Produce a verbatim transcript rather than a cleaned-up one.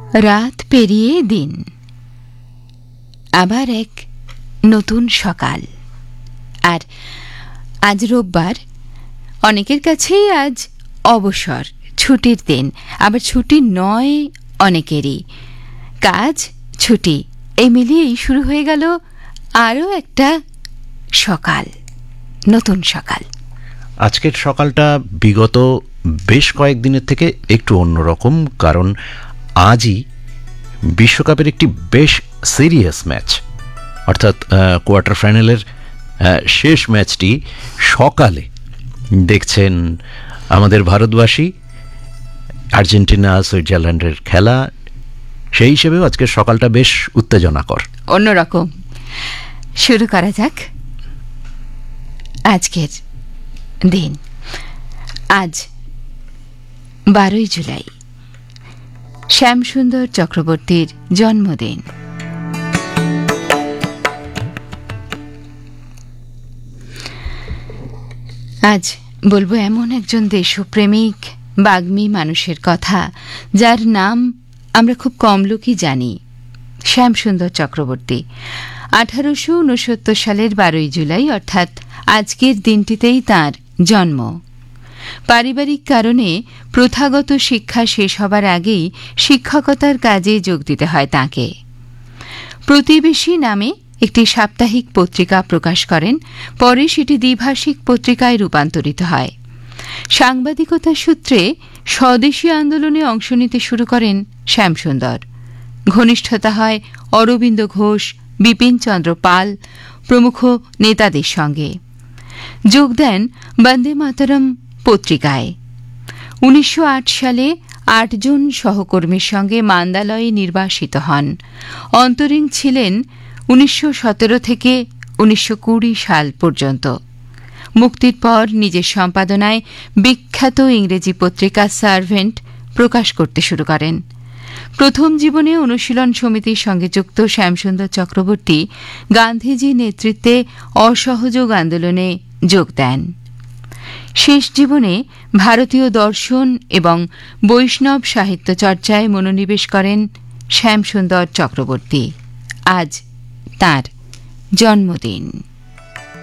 রাত পেরিয়ে দিন, আবার এক নতুন সকাল। আর আজ রোববার, অনেকের কাছেই আজ অবসর, ছুটির দিন। আবার ছুটি নয় অনেকেরই, কাজ ছুটি, এই মিলিয়েই শুরু হয়ে গেল আরও একটা সকাল, নতুন সকাল। আজকের সকালটা বিগত বেশ কয়েকদিনের থেকে একটু অন্যরকম, কারণ আজই বিশ্বকাপের একটি বেশ সিরিয়াস ম্যাচ, অর্থাৎ কোয়ার্টার ফাইনালের শেষ ম্যাচটি সকালে দেখছেন আমাদের ভারতবাসী। আর্জেন্টিনা সুইজারল্যান্ডের খেলা, সেই হিসেবেও আজকের সকালটা বেশ উত্তেজনাকর, অন্যরকম। শুরু করা যাক আজকের দিন। আজ বারোই জুলাই, শ্যামসুন্দর চক্রবর্তীর জন্মদিন। আজ বলবো এমন একজন দেশপ্রেমিক বাগ্মী মানুষের কথা, যার নাম আমরা খুব কম লোকই জানি, শ্যামসুন্দর চক্রবর্তী। আঠারোশো উনসত্তর সালের বারোই জুলাই, অর্থাৎ আজকের দিনটিতেই তাঁর জন্ম। পারিবারিক কারণে প্রথাগত শিক্ষা শেষ হবার আগেই শিক্ষকতার কাজে যোগ দিতে হয় তাঁকে। প্রতিবেশী নামে একটি সাপ্তাহিক পত্রিকা প্রকাশ করেন, পরে সেটি দ্বিভাষিক পত্রিকায় রূপান্তরিত হয়। সাংবাদিকতার সূত্রে স্বদেশী আন্দোলনে অংশ নিতে শুরু করেন শ্যামসুন্দর। ঘনিষ্ঠতা হয় অরবিন্দ ঘোষ, বিপিনচন্দ্র পাল প্রমুখ নেতাদের সঙ্গে। যোগ দেন বন্দে মাতরম পত্রিকায়। উনিশশো আট সালে আটজন সহকর্মীর সঙ্গে মান্দালয়ে নির্বাসিত হন। অন্তরীণ ছিলেন উনিশশো সতেরো থেকে উনিশশো কুড়ি সাল পর্যন্ত। মুক্তির পর নিজের সম্পাদনায় বিখ্যাত ইংরেজি পত্রিকা সার্ভেন্ট প্রকাশ করতে শুরু করেন। প্রথম জীবনে অনুশীলন সমিতির সঙ্গে যুক্ত শ্যামসুন্দর চক্রবর্তী গান্ধীজির নেতৃত্বে অসহযোগ আন্দোলনে যোগ দেন। শেষ জীবনে ভারতীয় দর্শন এবং বৈষ্ণব সাহিত্য চর্চায় মনোনিবেশ করেন শ্যামসুন্দর চক্রবর্তী। আজ তাঁর জন্মদিন।